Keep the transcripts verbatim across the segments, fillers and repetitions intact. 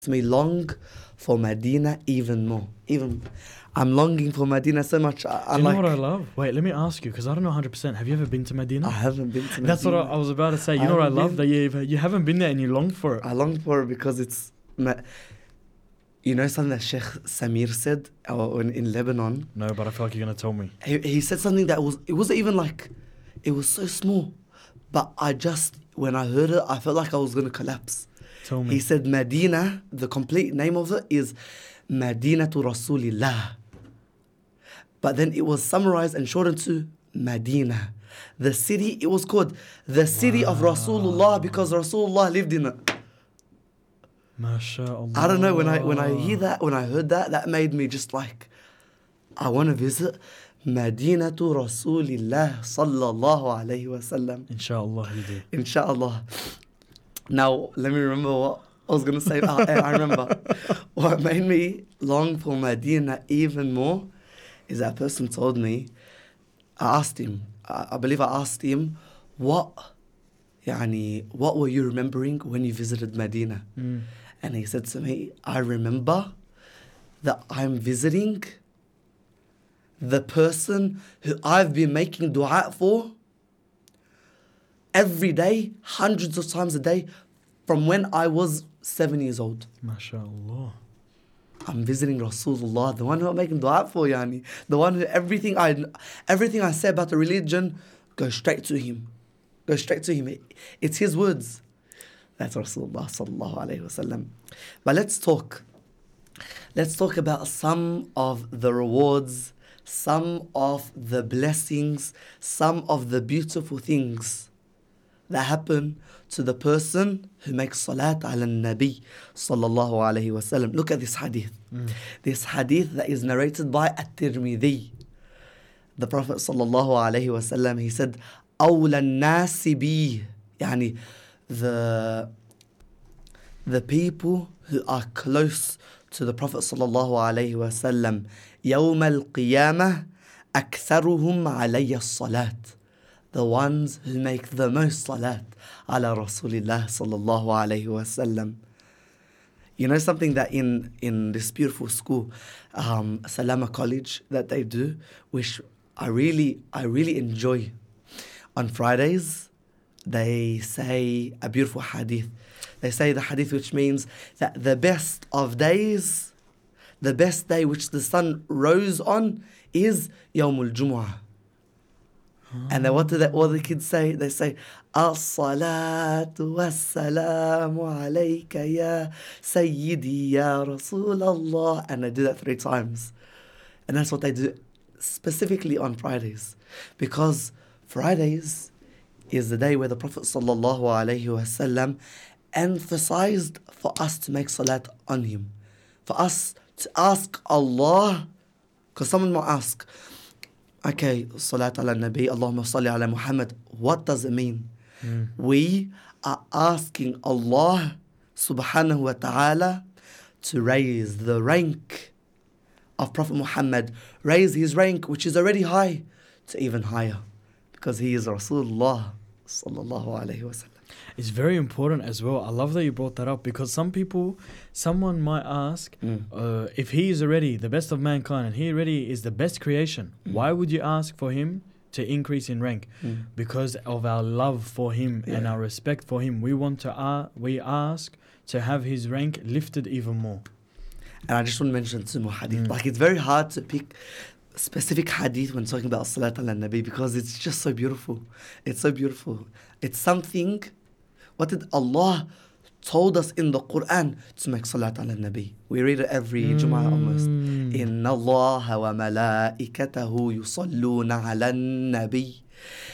me long for Medina even more. Even I'm longing for Medina so much. I, Do I'm you know like, what I love? Wait, let me ask you, because I don't know one hundred percent. Have you ever been to Medina? I haven't been to Medina. That's what I, I was about to say. You I know what I haven't love? been. That you, you haven't been there and you long for it. I long for it because it's, you know, something that Sheikh Samir said uh, in, in Lebanon. No, but I feel like you're going to tell me. He, he said something that was, it wasn't even like, it was so small. But I just, when I heard it, I felt like I was going to collapse. Tell me. He said Medina, the complete name of it is Madinatu Rasulillah. But then it was summarized and shortened to Medina. The city, it was called the city Wow. of Rasulullah because Rasulullah lived in it. MashaAllah. I don't know, when I when I hear that, when I heard that, that made me just like, I want to visit Madinatu Rasulillah sallallahu alayhi wa sallam. Inshallah you do. Inshallah. Now, let me remember what I was going to say. I, I remember. What made me long for Medina even more is that person told me, I asked him, I, I believe I asked him, what, yani, what were you remembering when you visited Medina? Mm. And he said to me, I remember that I'm visiting the person who I've been making dua for every day, hundreds of times a day, from when I was seven years old. MashaAllah. I'm visiting Rasulullah, the one who I'm making dua for, yani. The one who everything I, everything I say about the religion goes straight to him. Goes straight to him. It's his words. That's Rasulullah sallallahu alayhi wa sallam. But let's talk. Let's talk about some of the rewards, some of the blessings, some of the beautiful things that happen to the person who makes salat ala nabi sallallahu alayhi wa sallam. Look at this hadith. Mm. This hadith that is narrated by At-Tirmidhi. The Prophet sallallahu alayhi wa sallam, he said, أولى الناس بي, يعني the the people who are close to the Prophet sallallahu alayhi wa sallam, يوم القيامة أكثرهم علي الصلاة. The ones who make the most salat ala Rasulillah sallallahu alayhi wa sallam. You know something that in, in this beautiful school, um, Salama College, that they do, which I really, I really enjoy. On Fridays, they say a beautiful hadith. They say the hadith which means that the best of days, the best day which the sun rose on is Yawmul Jumu'ah. And then what do they, what do the kids say? They say, As-salatu was-salamu alayka ya Sayyidi ya Rasulallah. And they do that three times. And that's what they do specifically on Fridays. Because Fridays is the day where the Prophet sallallahu alayhi wa sallam emphasized for us to make salat on him. For us to ask Allah, because someone might ask, okay, salat ala nabi, Allahumma salli ala Muhammad, what does it mean? Mm. We are asking Allah subhanahu wa ta'ala to raise the rank of Prophet Muhammad, raise his rank, which is already high, to even higher. Because he is Rasulullah sallallahu alayhi wa sallam. It's very important as well. I love that you brought that up, because some people, someone might ask, Mm. uh, if he is already the best of mankind and he already is the best creation, Mm. why would you ask for him to increase in rank? Mm. Because of our love for him and Yeah. our respect for him. We want to, uh, we ask to have his rank lifted even more. And I just want to mention some more hadith. Mm. Like, it's very hard to pick specific hadith when talking about Salat ala Nabi because it's just so beautiful. It's so beautiful. It's something, what did Allah told us in the Quran to make Salat ala Nabi? We read it every Mm. Jumu'ah almost. إِنَّ اللَّهَ وَمَلَائِكَتَهُ يُصَلُّونَ عَلَى النَّبِيِّ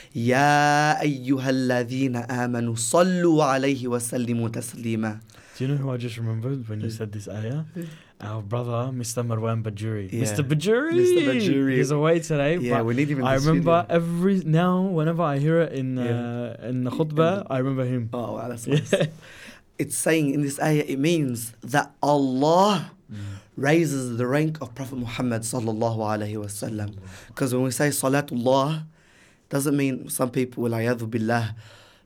يَا أَيُّهَا الَّذِينَ آمَنُوا صَلُّوا عَلَيْهِ وَسَلِّمُوا تَسْلِيمًا. Do you know who I just remembered when you Who? said this ayah? Our brother, Mister Marwan Bajuri. Yeah. Mister Bajuri! Mister Bajuri. He's away today. Yeah, but we need him in I the remember studio. every now, whenever I hear it in uh, in the khutbah, I remember him. Oh, wow, that's nice. It's saying in this ayah, it means that Allah raises the rank of Prophet Muhammad sallallahu alayhi wasallam. Because when we say salatullah, doesn't mean some people will ayadhu billah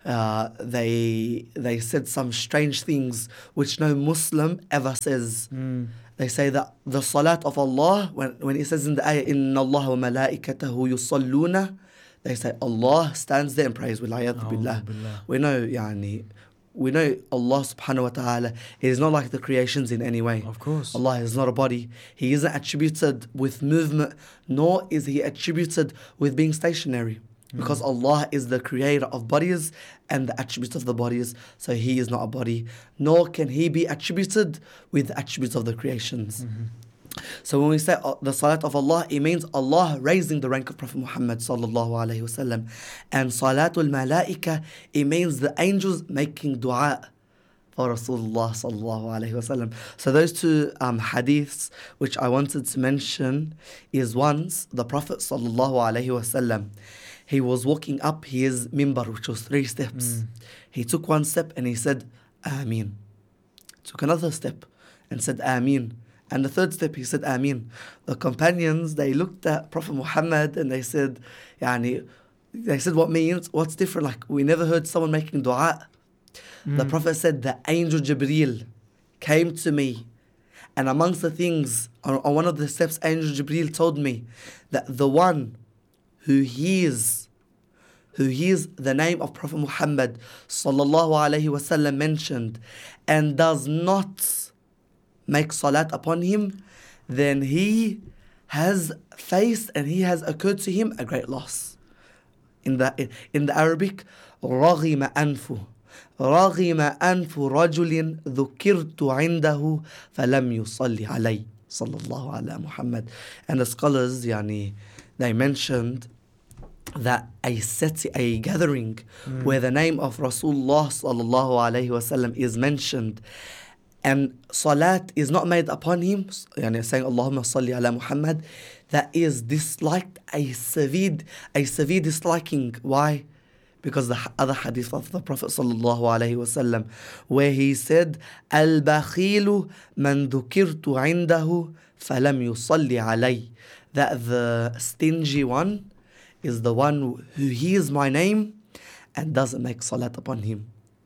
uh, they they said some strange things which no Muslim ever says. Mm. They say that the salat of Allah, when, when it says in the ayah, إِنَّ اللَّهَ وَمَلَائِكَتَهُ يُصَلُّونَ, they say Allah stands there and prays. وَالْعَيَاذُ billah. We know, yani, we know Allah subhanahu wa ta'ala is not like the creations in any way. Of course. Allah is not a body. He isn't attributed with movement, nor is He attributed with being stationary. Because Allah is the creator of bodies and the attributes of the bodies. So He is not a body. Nor can He be attributed with the attributes of the creations. Mm-hmm. So when we say uh, the salat of Allah, it means Allah raising the rank of Prophet Muhammad sallallahu alayhi wasallam. And salatul malaika, it means the angels making dua for Rasulullah sallallahu alayhi wasallam. So those two um, hadiths which I wanted to mention is once the Prophet sallallahu alayhi wasallam, he was walking up his mimbar, which was three steps. Mm. He took one step and he said, Ameen. Took another step and said, Ameen. And the third step, he said, Ameen. The companions, they looked at Prophet Muhammad and they said, Yani, they said, what means? What's different? Like, we never heard someone making dua. Mm. The Prophet said, the angel Jibreel came to me. And amongst the things, on, on one of the steps, angel Jibreel told me that the one who hears, who hears the name of Prophet Muhammad sallallahu alaihi wasallam mentioned and does not make salat upon him, then he has faced and he has occurred to him a great loss. In the in the Arabic, رغم أنفه رغم أنف رجل ذكرت عنده فلم يصلي علي صلى الله على محمد. And the scholars, yani, they mentioned that a set, a gathering mm. where the name of Rasulullah sallallahu alaihi wasallam is mentioned and salat is not made upon him, yani saying Allahumma salli ala Muhammad, that is disliked, a severe, a severe disliking. Why? Because the other hadith of the Prophet sallallahu alaihi wasallam, where he said, "Al-bakhilu man dhukirtu indahu falam yusalli alay," that the stingy one is the one who hears my name and doesn't make salat upon him.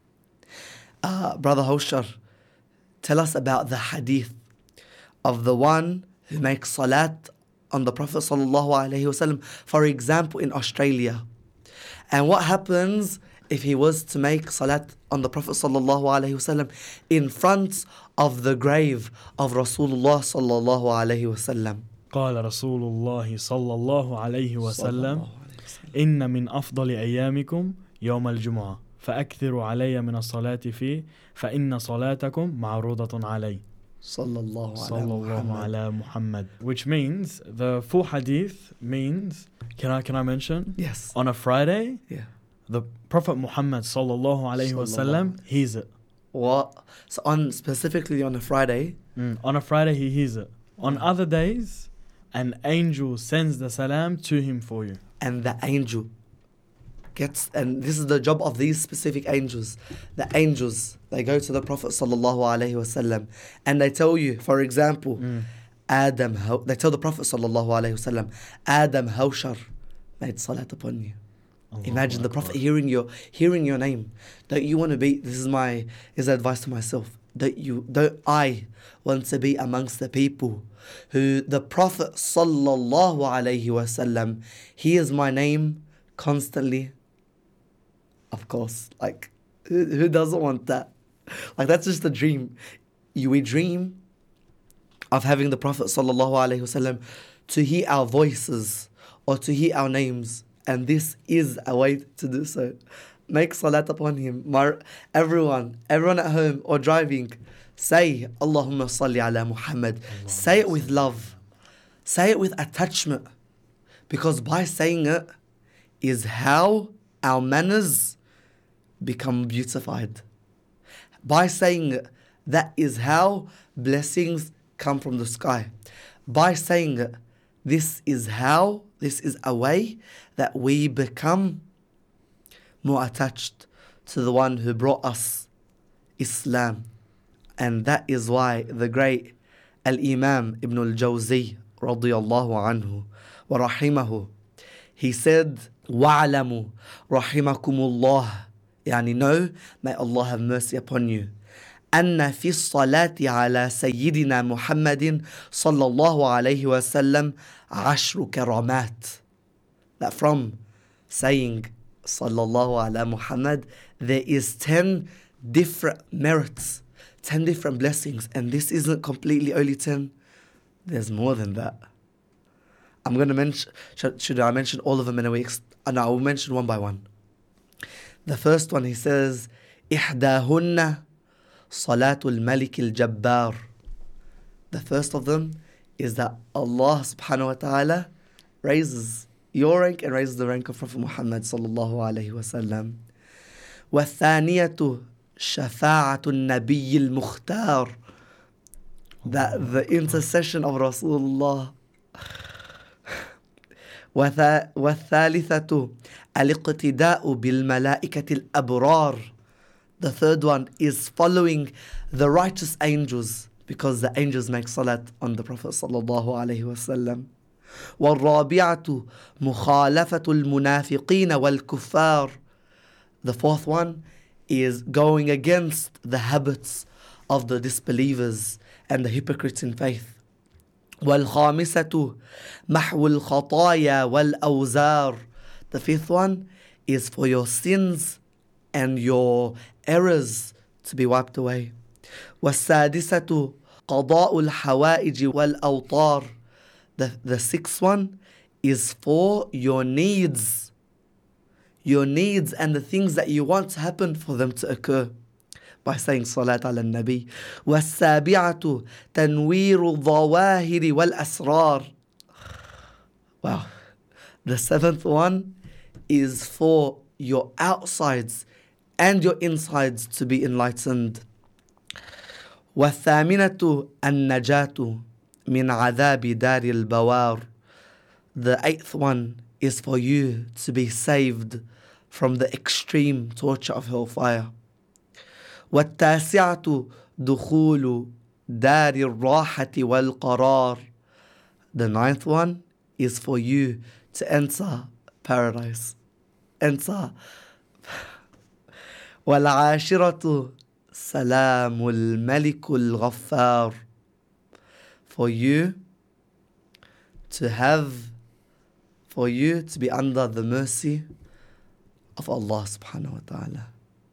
Uh, Brother Hawshar, tell us about the hadith of the one who makes salat on the Prophet sallallahu alaihi wasallam, for example, in Australia. And what happens if he was to make salat on the Prophet sallallahu alaihi wasallam in front of the grave of Rasulullah sallallahu alaihi wasallam? قال رسول الله صلى الله عليه وسلم إن من أفضل أيامكم يوم الجمعة فأكثروا علي من الصلاة فيه فإن صلاتكم معروضة علي صلى الله صلى الله على محمد. Which means, the full hadith means, can I can I mention? Yes. On a Friday, Yeah. the Prophet Muhammad sallallahu alaihi wasallam hears it. What? So on specifically on a Friday. Mm. On a Friday he hears it. On other days, an angel sends the salam to him for you. And the angel gets, and this is the job of these specific angels. The angels, they go to the Prophet sallallahu alaihi wasallam and they tell you, for example, Mm. Adam, they tell the Prophet sallallahu alaihi wasallam, Adam Hawshar made salat upon you. Allahu Imagine the Akbar. Prophet hearing your hearing your name. Don't you want to be? This is my is advice to myself. Don't you? Don't I want to be amongst the people who the Prophet sallallahu alaihi wasallam hears my name constantly? Of course, like who, who doesn't want that? Like that's just a dream. You we dream of having the Prophet sallallahu alaihi wasallam to hear our voices or to hear our names. And this is a way to do so. Make salat upon him. Mar- everyone, everyone at home or driving, say Allahumma salli ala Muhammad. Allah. Say it with love. Say it with attachment. Because by saying it is how our manners become beautified. By saying it, that is how blessings come from the sky. By saying it, this is how, this is a way that we become more attached to the one who brought us Islam. And that is why the great Al-Imam Ibn al-Jawzi radiyallahu anhu wa rahimahu, he said, وَعْلَمُوا رَحِمَكُمُ اللَّهِ يعني no, may Allah have mercy upon you. أن في الصلاة على سيدنا محمد صلى الله عليه وسلم عشر كرامات. That from saying صلى الله على Muhammad, there is ten different merits, ten different blessings, and this isn't completely only ten. There's more than that. I'm going to mention, should, should I mention all of them in a way? No, I will mention one by one. The first one, he says, إحداهن صلاة الملك الجبار. The first of them is that Allah subhanahu wa ta'ala raises your rank and raises the rank of Prophet Muhammad sallallahu alayhi wa sallam. والثانية شفاعة النبي المختار. That the intercession of Rasulullah. والثالثة الاقتداء بالملائكة الأبرار. The third one is following the righteous angels, because the angels make salat on the Prophet sallallahu alaihi wasallam. والرابعة مخالفة المنافقين والكفار. The fourth one is going against the habits of the disbelievers and the hypocrites in faith. والخامسة محو الخطايا والأوزار. The fifth one is for your sins and your errors to be wiped away. والسادسة قضاء الحوائج والأوطار. The, the sixth one is for your needs. Your needs and the things that you want to happen, for them to occur, by saying Salat ala Nabi. والسابعة تنوير الظواهر والأسرار. Wow. The seventh one is for your outsides and your insides to be enlightened. والثامنة النجاة من عذاب دار البوار. The eighth one is for you to be saved from the extreme torture of hellfire. والتاسعة دخول دار الراحة والقرار. The ninth one is for you to enter paradise. Enter. والعاشرة سلام الملك الغفار. For you to have, for you to be under the mercy of Allah subhanahu wa ta'ala.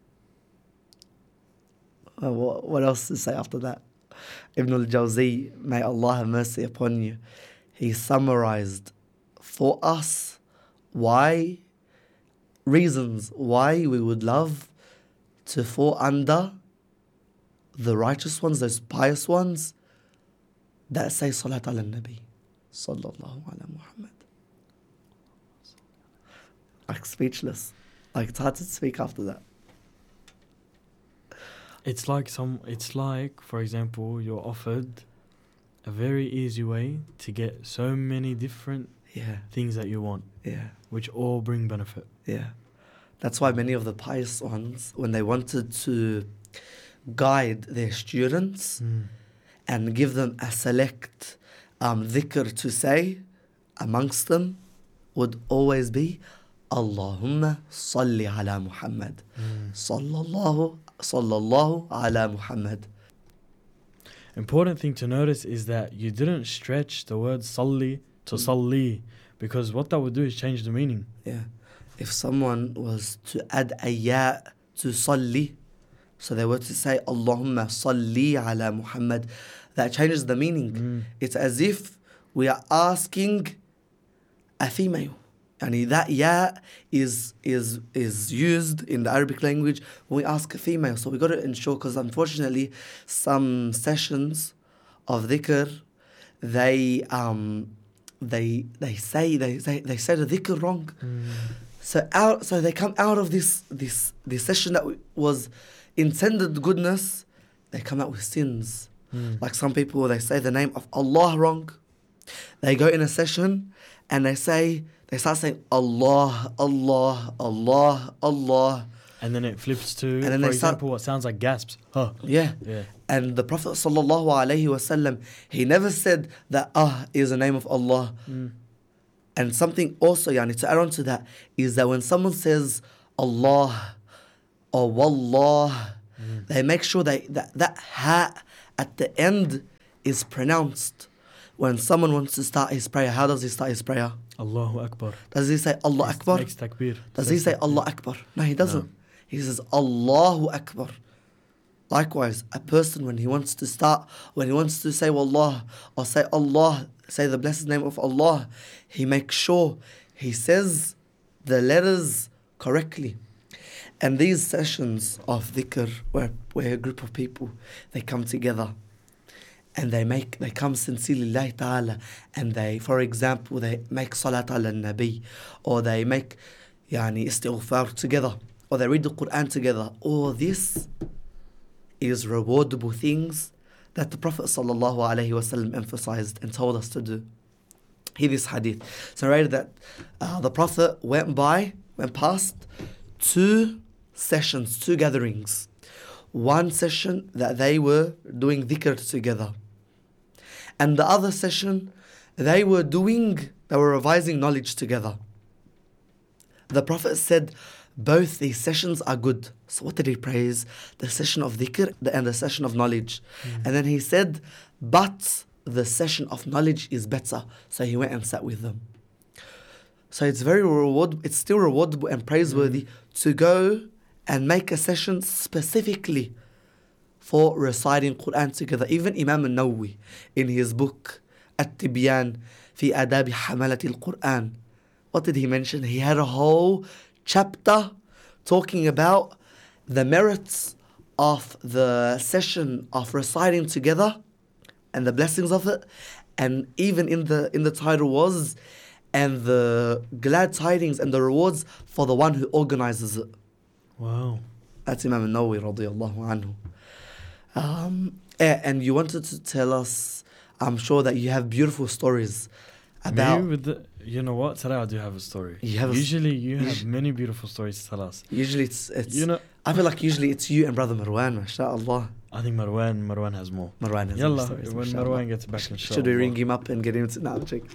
What else to say after that? Ibn al-Jawzi, may Allah have mercy upon you, he summarized for us why, reasons why we would love to fall under the righteous ones, those pious ones that say Salat ala Nabi sallallahu ala Muhammad. Like speechless. Like it's hard to speak after that. It's like some. It's like, for example, you're offered a very easy way to get so many different yeah. things that you want, yeah, which all bring benefit. Yeah, that's why many of the pious ones, when they wanted to guide their students mm. and give them a select um, dhikr to say, amongst them would always be Allahumma salli ala Muhammad. Mm. Sallallahu, sallallahu ala Muhammad. Important thing to notice is that you didn't stretch the word salli to mm. salli, because what that would do is change the meaning. Yeah. If someone was to add a ya to salli, so they were to say Allahumma salli ala Muhammad, that changes the meaning. Mm. It's as if we are asking a female. And that ya is is is used in the Arabic language when we ask a female. So we got to ensure, because unfortunately some sessions of dhikr, they um they they say they say they say the dhikr wrong. Mm. So out so they come out of this this this session that was intended goodness, they come out with sins. Mm. Like some people, they say the name of Allah wrong. They go in a session and they say They start saying Allah, Allah, Allah, Allah. And then it flips to, and then for they example, start, what sounds like gasps. Huh. Yeah. yeah. And the Prophet sallallahu alaihi wasallam, he never said that ah is the name of Allah. Mm. And something also, yani, to add on to that, is that when someone says Allah, or wallah. Mm. They make sure they, that that ha at the end is pronounced. When someone wants to start his prayer, how does he start his prayer? Allahu Akbar. Does he say Allah He Akbar? makes takbir. Does he say Allah Akbar? No, he doesn't. No. He says Allahu Akbar. Likewise, a person when he wants to start, when he wants to say Wallah or say Allah, say the blessed name of Allah, he makes sure he says the letters correctly. And these sessions of dhikr, where, where a group of people, they come together and they make, they come sincerely lillahi ta'ala, and they, for example, they make salat ala nabi, or they make yani istighfar together, or they read the Quran together. All this is rewardable things that the Prophet sallallahu alaihi wasallam emphasized and told us to do. Hear this hadith. So narrated that uh, the Prophet went by, went past two sessions, two gatherings. One session that they were doing dhikr together. And the other session, they were doing, they were revising knowledge together. The Prophet said, both these sessions are good. So what did he praise? The session of dhikr and the session of knowledge. Mm. And then he said, but the session of knowledge is better. So he went and sat with them. So it's very reward. It's still rewardable and praiseworthy mm. to go and make a session specifically for reciting Quran together. Even Imam al-Nawawi in his book At-Tibyan fi Adab Hamalat al-Quran, what did he mention? He had a whole chapter talking about the merits of the session of reciting together and the blessings of it. And even in the in the title was, and the glad tidings and the rewards for the one who organizes it. Wow. That's Imam al-Nawawi radiyallahu anhu. Um, and you wanted to tell us, I'm sure that you have beautiful stories about... Me with the, you know what? Today I do have a story. You have usually you usually, have many beautiful stories to tell us. Usually it's... it's you know, I feel like usually it's you and Brother Marwan, mashallah. I think Marwan, Marwan has more. Marwan has Yalla, more stories, when mashallah. Marwan gets back, inshallah. Should we ring him up and get him to... No, I'm joking.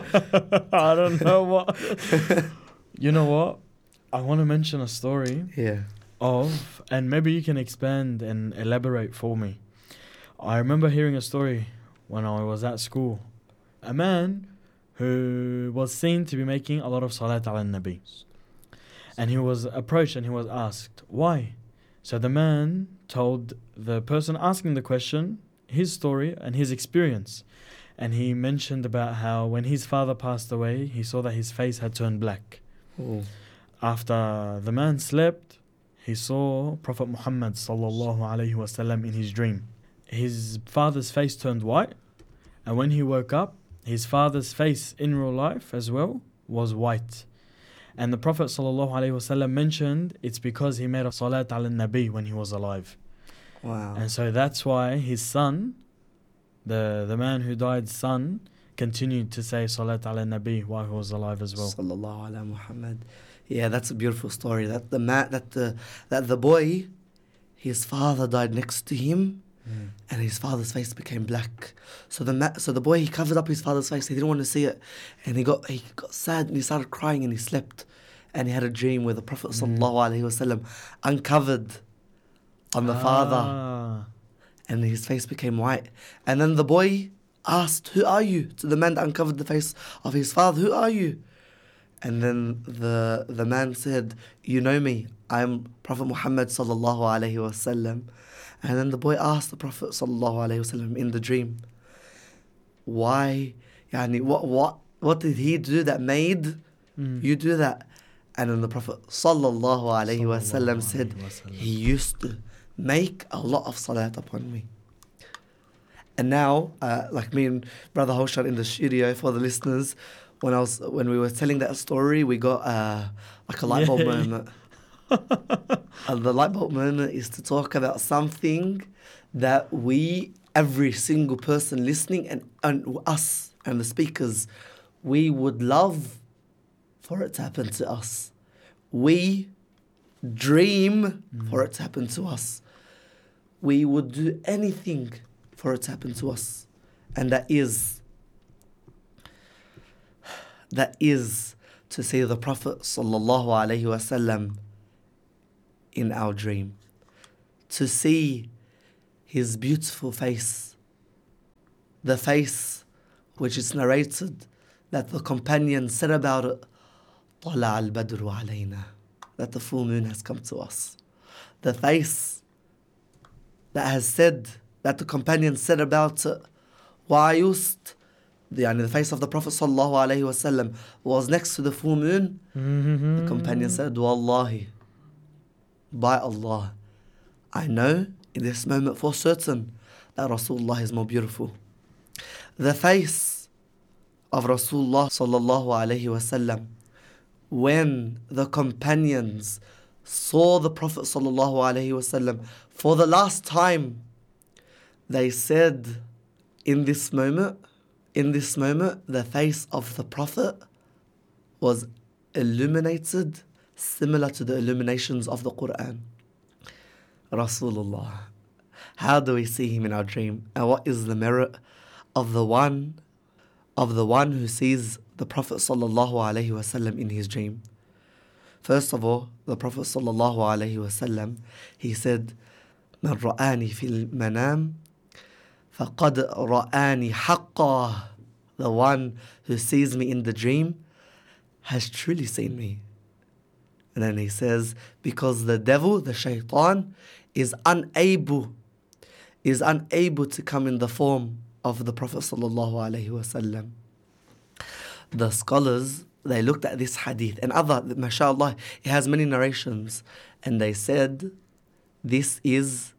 I don't know what... You know what? I want to mention a story. Yeah. Of, and maybe you can expand and elaborate for me. I remember hearing a story when I was at school. A man who was seen to be making a lot of salat ala nabi. And he was approached and he was asked, why? So the man told the person asking the question his story and his experience. And he mentioned about how when his father passed away, he saw that his face had turned black. Oh. After the man slept, he saw Prophet Muhammad sallallahu alaihi wasallam in his dream. His father's face turned white, and when he woke up, his father's face in real life as well was white. And the Prophet sallallahu alaihi wasallam mentioned it's because he made a salat ala nabi when he was alive. Wow. And so that's why his son, the the man who died's son, continued to say salat ala nabi while he was alive as well. Sallallahu ala Muhammad. Yeah, that's a beautiful story. That the man, that the that the boy, his father died next to him, mm. and his father's face became black. So the ma- so the boy, he covered up his father's face. He didn't want to see it, and he got he got sad and he started crying and he slept, and he had a dream where the Prophet mm. sallallahu alaihi wasallam uncovered on the ah. father, and his face became white. And then the boy asked, "Who are you?" to the man that uncovered the face of his father. "Who are you?" And then the the man said, "You know me, I'm Prophet Muhammad sallallahu alaihi wasallam." And then the boy asked the Prophet sallallahu alaihi wasallam in the dream, "Why? Yani, what what what did he do that made mm. you do that?" And then the Prophet sallallahu alaihi wasallam said, "He used to make a lot of salat upon me." And now, uh, like me and Brother Hoshan in the studio, for the listeners, when I was when we were telling that story, we got uh, like a light bulb yeah. moment. And the light bulb moment is to talk about something that we, every single person listening, and, and us and the speakers, we would love for it to happen to us. We dream mm. for it to happen to us. We would do anything for it to happen to us. And that is, that is to see the Prophet sallallahu alaihi wasallam in our dream, to see his beautiful face, the face which is narrated that the companion said about it, طلع البدر علينا, that the full moon has come to us. The face that has said, that the companion said about it, وعيست, the, the face of the Prophet sallallahu alaihi wasallam was next to the full moon. Mm-hmm. The companion said, Wallahi, by Allah, I know in this moment for certain that Rasulullah is more beautiful. The face of Rasulullah sallallahu alaihi wasallam, when the companions saw the Prophet sallallahu alaihi wasallam for the last time, they said, in this moment, in this moment, the face of the Prophet was illuminated similar to the illuminations of the Quran. Rasulullah. How do we see him in our dream? And what is the merit of the one of the one who sees the Prophet sallallahu alaihi wasallam in his dream? First of all, the Prophet sallallahu alaihi wasallam, he said, "Man ra'ani fil manam, faqad ra'ani haqqa." The one who sees me in the dream has truly seen me. And then he says, because the devil, the shaitan, is unable, is unable to come in the form of the Prophet sallallahu alaihi wasallam. The scholars, they looked at this hadith and other, mashallah, it has many narrations, and they said, this is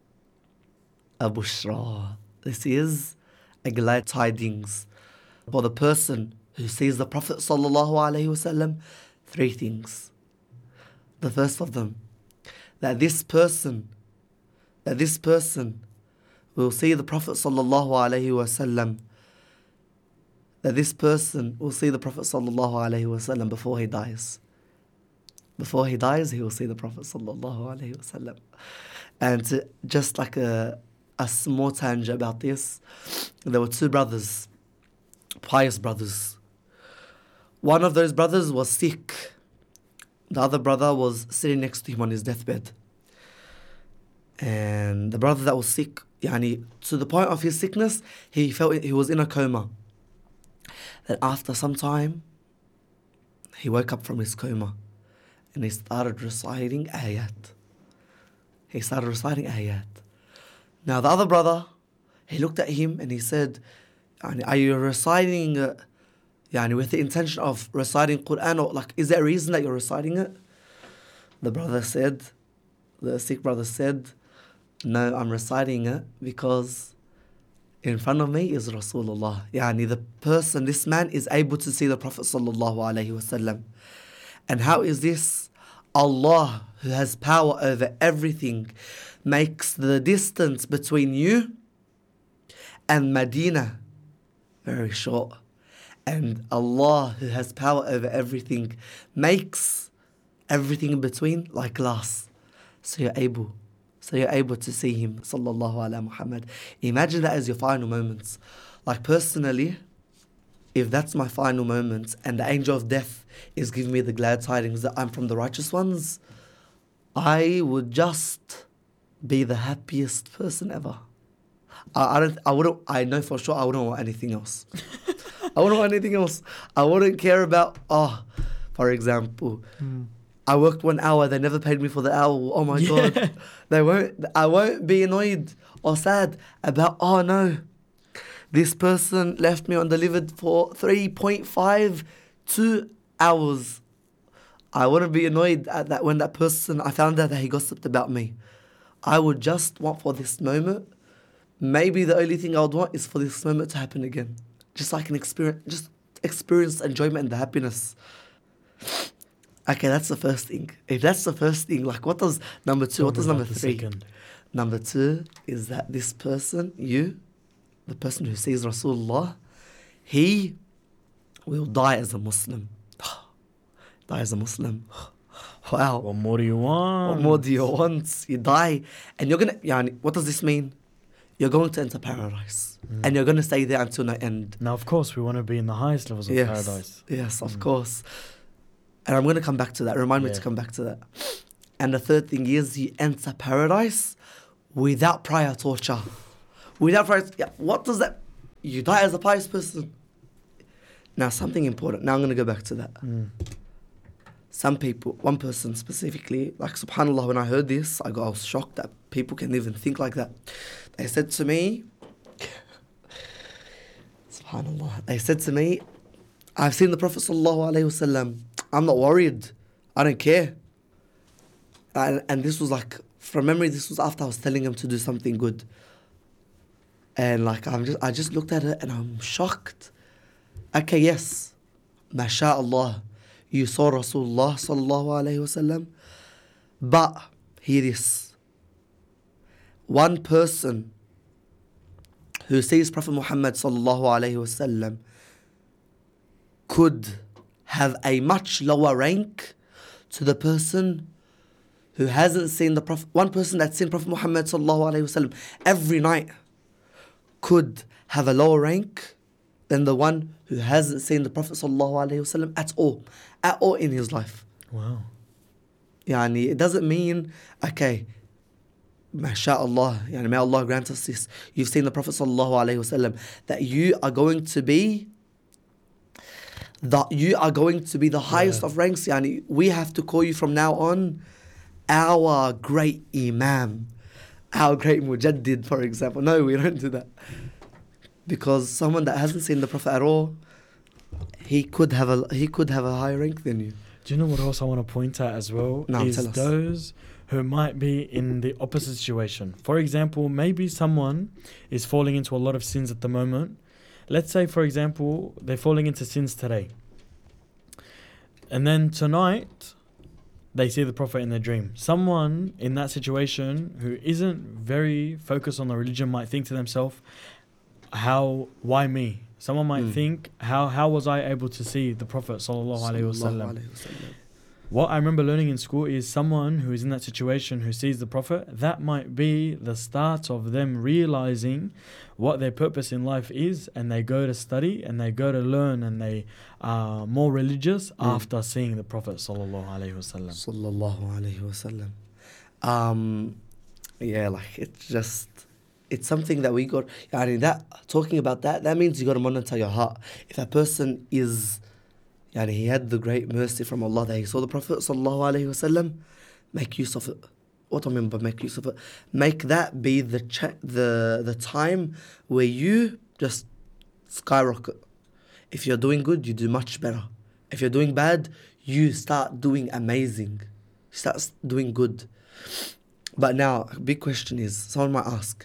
a bushra. This is a glad tidings for the person who sees the Prophet sallallahu alaihi wasallam. Three things. The first of them, that this person, that this person will see the Prophet sallallahu alaihi wasallam, that this person will see the Prophet sallallahu alaihi wasallam before he dies. Before he dies, he will see the Prophet sallallahu alaihi wasallam. And to, just like a a small tangent about this, there were two brothers, pious brothers. One of those brothers was sick. The other brother was sitting next to him on his deathbed. And the brother that was sick, yani, to the point of his sickness, he felt he was in a coma. Then after some time, he woke up from his coma and he started reciting ayat. He started reciting ayat. Now the other brother, he looked at him and he said, yani, are you reciting uh, yani, with the intention of reciting Quran, or like, is there a reason that you're reciting it? The brother said, the sick brother said, no, I'm reciting it because in front of me is Rasulullah. Yani, the person, this man is able to see the Prophet sallallahu alaihi wasallam. And how is this? Allah, who has power over everything, makes the distance between you and Medina very short. And Allah, who has power over everything, makes everything in between like glass. So you're able, so you're able to see him, sallallahu ala Muhammad. Imagine that as your final moments. Like personally, if that's my final moments and the angel of death is giving me the glad tidings that I'm from the righteous ones, I would just be the happiest person ever. I, I don't. I wouldn't. I know for sure I wouldn't want anything else. I wouldn't want anything else. I wouldn't care about. Oh, for example, mm. I worked one hour. They never paid me for the hour. Oh my yeah. God, they won't. I won't be annoyed or sad about. Oh no, this person left me undelivered for three point five two hours. I wouldn't be annoyed at that when that person, I found out that he gossiped about me. I would just want for this moment, maybe the only thing I would want is for this moment to happen again. Just so I can experience, just experience the enjoyment and the happiness. Okay, that's the first thing. If that's the first thing, like what does number two, what does number three? Second. Number two is that this person, you, the person who sees Rasulullah, he will die as a Muslim. Die as a Muslim. Wow. What more do you want? What more do you want? You die and you're going to, yani, what does this mean? You're going to enter paradise mm. and you're going to stay there until the end. Now, of course, we want to be in the highest levels of yes. paradise. Yes, of mm. course. And I'm going to come back to that. Remind yeah. me to come back to that. And the third thing is you enter paradise without prior torture. Without prior... Yeah, what does that... You die as a pious person. Now, something important. Now I'm going to go back to that. Mm. Some people, one person specifically, like subhanAllah, when I heard this, I got I was shocked that people can even think like that. They said to me, subhanAllah, they said to me, I've seen the Prophet sallallahu alaihi wasallam. I'm not worried. I don't care. And, and this was like, from memory, this was after I was telling him to do something good. And like, I'm just, I just looked at it and I'm shocked. Okay, yes, mashallah, you saw Rasulullah sallallahu alaihi wasallam. But hear this: one person who sees Prophet Muhammad sallallahu alaihi wasallam could have a much lower rank to the person who hasn't seen the Prophet. One person that's seen Prophet Muhammad sallallahu alaihi wasallam every night could have a lower rank than the one who hasn't seen the Prophet sallallahu alaihi wasallam at all, at all in his life. Wow. Yani, it doesn't mean, okay, mashallah, yani, may Allah grant us this, you've seen the Prophet sallallahu alaihi wasallam, that you are going to be that you are going to be the highest Yeah. of ranks. Yani, we have to call you from now on our great Imam, our great Mujaddid, for example. No, we don't do that. Because someone that hasn't seen the Prophet at all, he could have a he could have a higher rank than you. Do you know what else I want to point out as well? No, is tell us. those who might be in the opposite situation. For example, maybe someone is falling into a lot of sins at the moment. Let's say, for example, they're falling into sins today. And then tonight, they see the Prophet in their dream. Someone in that situation who isn't very focused on the religion might think to themselves, how, why me? Someone might Mm. think, how how was I able to see the Prophet sallallahu alaihi Sallallahu wasallam? alaihi wasallam. What I remember learning in school is someone who is in that situation who sees the Prophet, that might be the start of them realizing what their purpose in life is, and they go to study and they go to learn and they are more religious Mm. after seeing the Prophet sallallahu alaihi wasallam. Sallallahu alaihi wasallam. Um, yeah, like it's just, it's something that we got. Yani that talking about that, that means you got to monitor your heart. If a person is, yani he had the great mercy from Allah that he saw the Prophet sallallahu alaihi wasallam, make use of it. What I mean by make use of it, make that be the cha- the the time where you just skyrocket. If you're doing good, you do much better. If you're doing bad, you start doing amazing. You start s- doing good. But now, a big question is, someone might ask,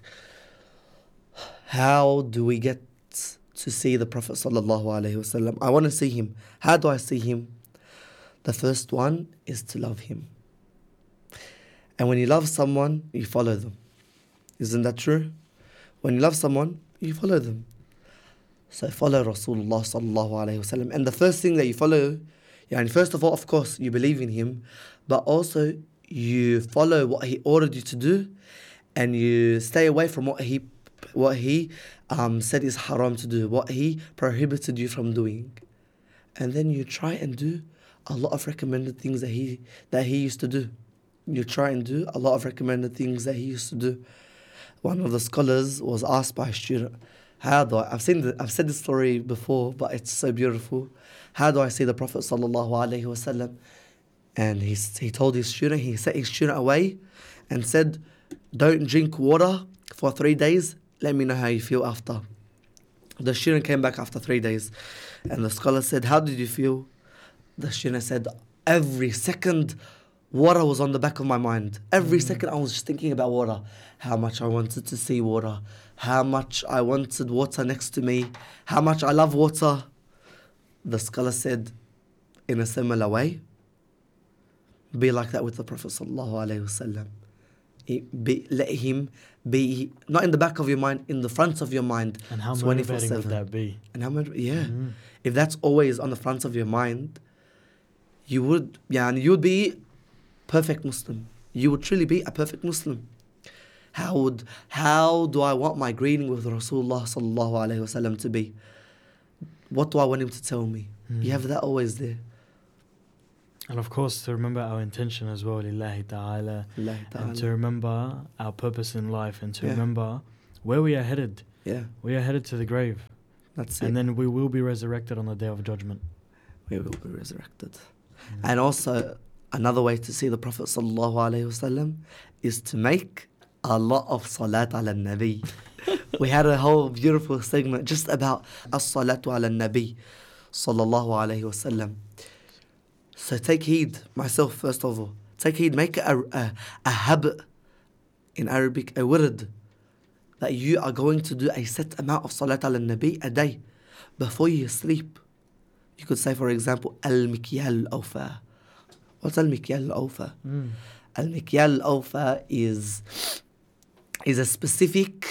how do we get to see the Prophet sallallahu alaihi wasallam? I want to see him. How do I see him? The first one is to love him. And when you love someone, you follow them. Isn't that true? When you love someone, you follow them. So follow Rasulullah sallallahu alaihi wasallam. And the first thing that you follow, yani first of all, of course, you believe in him, but also you follow what he ordered you to do, and you stay away from what he what he um, said is haram to do, what he prohibited you from doing. And then you try and do a lot of recommended things that he that he used to do. You try and do a lot of recommended things that he used to do. One of the scholars was asked by a student, how do I, I've seen the, I've said this story before, but it's so beautiful. How do I see the Prophet sallallahu alaihi wasallam? And he he told his student, he set his student away and said, don't drink water for three days. Let me know how you feel after. The student came back after three days, and the scholar said, how did you feel? The student said, every second water was on the back of my mind. Every Mm. second I was just thinking about water. How much I wanted to see water. How much I wanted water next to me. How much I love water. The scholar said, in a similar way, be like that with the Prophet sallallahu alaihi wasallam. Be, let him be not in the back of your mind, in the front of your mind. And how twenty-four motivating would seven. that be? And how much, yeah. Mm. If that's always on the front of your mind, you would, yeah, and you would be perfect Muslim. You would truly be a perfect Muslim. How would, how do I want my greeting with Rasulullah sallallahu alaihi wasallam to be? What do I want him to tell me? Mm. You have that always there. And of course, to remember our intention as well, lillahi ta'ala, Lillahi ta'ala. and to remember our purpose in life, and to Yeah. remember where we are headed. Yeah, We are headed to the grave, that's and it. then we will be resurrected on the day of judgment. We will be resurrected. And also, another way to see the Prophet sallallahu alaihi wasallam is to make a lot of salat ala nabi. We had a whole beautiful segment just about as-salatu ala nabi sallallahu alaihi wasallam. So take heed, myself first of all. Take heed, make it a, a, a habit in Arabic, a word, that you are going to do a set amount of salat ala nabi a day before you sleep. You could say, for example, al-mikyal al-awfa. What's al-mikyal al-awfa? Mm. Al-mikyal al-awfa is, is a specific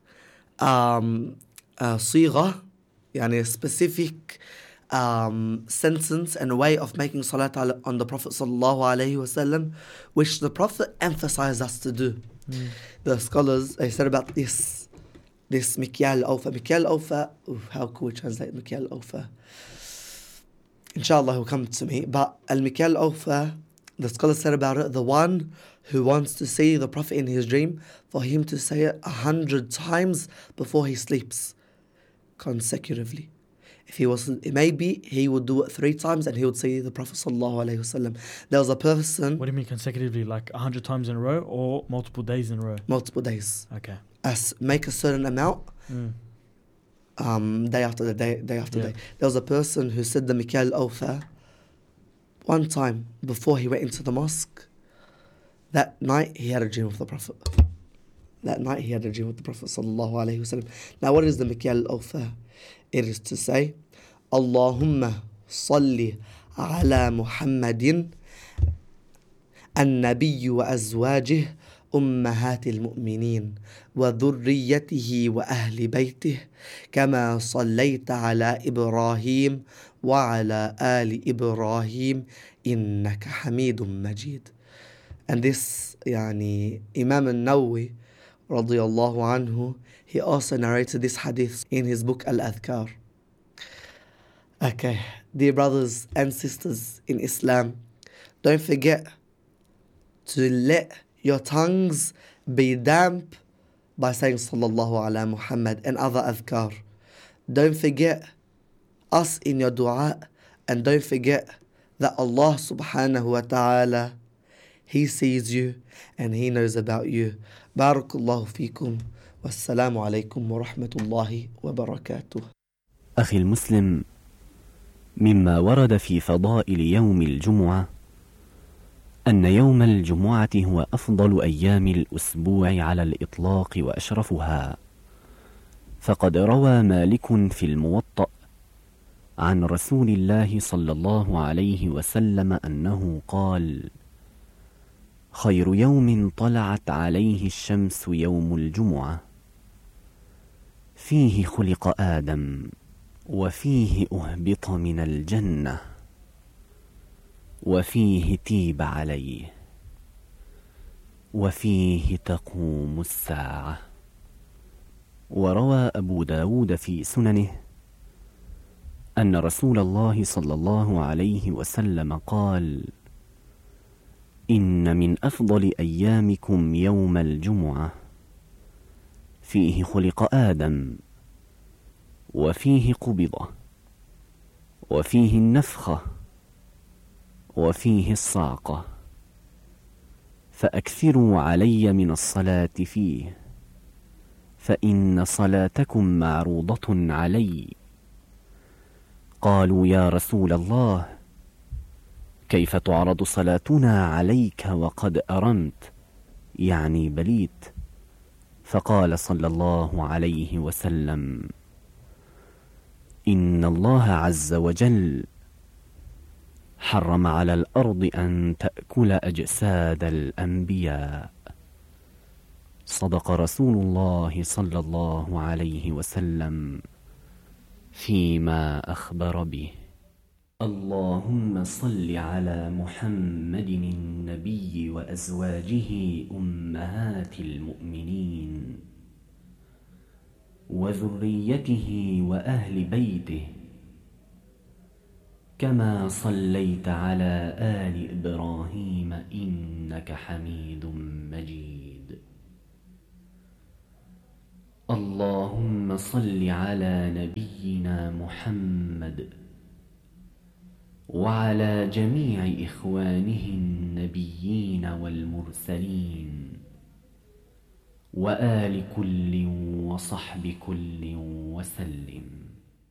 um, uh, صيغة, يعني a specific um, sentence and a way of making salat ala- on the Prophet sallallahu alaihi wasallam, which the Prophet emphasized us to do. Mm. The scholars, they said about this, this mikyal al-awfa. Mikyal al-awfa, ooh, how could we translate mikyal al-awfa? Inshallah, will come to me. But al-mikyal al-awfa, the scholars said about it, the one who wants to see the Prophet in his dream, for him to say it a hundred times before he sleeps, consecutively. If he was, maybe he would do it three times and he would see the Prophet sallallahu alaihi wasallam. There was a person, What do you mean consecutively? Like a hundred times in a row, or multiple days in a row? multiple days, Okay. as make a certain amount, Mm. um, day after the day, day after Yeah. day. There was a person who said the mikyal al-awfa one time before he went into the mosque. That night he had a dream of the Prophet. That night he had a dream with the Prophet sallallahu alaihi wasallam. Now, what is the mikyal al-awfa? It is to say, Allahumma salli ala Muhammadin النبي وأزواجه أمهات المؤمنين وذريته وأهل بيته كما صليت على إبراهيم وعلى آل إبراهيم إنك حميد مجيد. And this, يعني, Imam al-Nawawi radiyallahu anhu, he also narrated this hadith in his book Al-Adhkar. Okay, dear brothers and sisters in Islam, don't forget to let your tongues be damp by saying Sallallahu ala Muhammad and other adhkar. Don't forget us in your dua, and don't forget that Allah subhanahu wa ta'ala, He sees you and He knows about you. Barakallahu feekum. Wassalamu alaikum wa rahmatullahi wa barakatuh. أخي المسلم، مما ورد في فضائل يوم الجمعة أن يوم الجمعة هو أفضل أيام الأسبوع على الإطلاق وأشرفها، فقد روى مالك في الموطأ عن رسول الله صلى الله عليه وسلم أنه قال: خير يوم طلعت عليه الشمس يوم الجمعة، فيه خلق آدم، وفيه أهبط من الجنة، وفيه تيب عليه، وفيه تقوم الساعة. وروى أبو داود في سننه أن رسول الله صلى الله عليه وسلم قال: إن من أفضل أيامكم يوم الجمعة، فيه خلق آدم، وفيه قبض، وفيه النفخة، وفيه الصاقة، فأكثروا علي من الصلاة فيه، فإن صلاتكم معروضة علي. قالوا: يا رسول الله، كيف تعرض صلاتنا عليك وقد أرمت، يعني بليت؟ فقال صلى الله عليه وسلم: إن الله عز وجل حرم على الأرض أن تأكل أجساد الأنبياء. صدق رسول الله صلى الله عليه وسلم فيما أخبر به. اللهم صل على محمد النبي وأزواجه أمهات المؤمنين وذريته وأهل بيته كما صليت على آل إبراهيم إنك حميد مجيد. اللهم صل على نبينا محمد وعلى جميع إخوانه النبيين والمرسلين وآل كل وصحب كل وسلم.